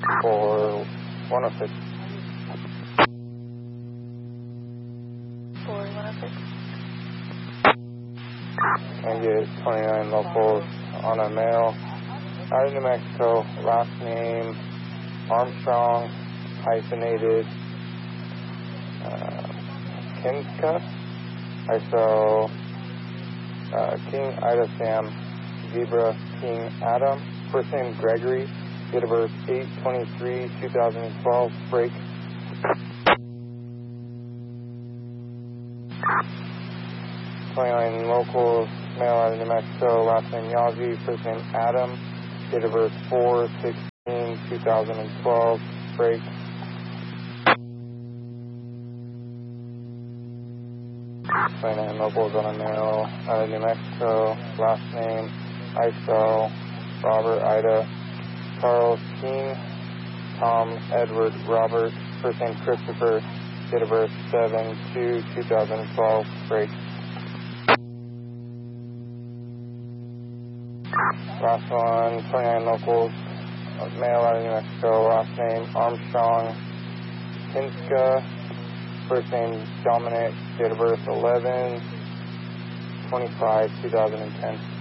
for 106. For 106. And get 29 locals on a male out of New Mexico, last name Armstrong, hyphenated, Kinska, ISO, King Ida Sam, Zebra King Adam, first name Gregory, date of birth 8/23/2012, break. .29 locals, male out of New Mexico, last name Yazi, first name Adam, date of birth 4/16/2012, break. .29 locals on a male out of New Mexico, last name ISO, Robert Ida, Charles King, Tom Edward Robert, first name Christopher, date of birth 7/2/2012, break. Last one, 29 locals, male out of New Mexico, last name Armstrong, Kinska, first name Dominic, date of birth 11/25/2010.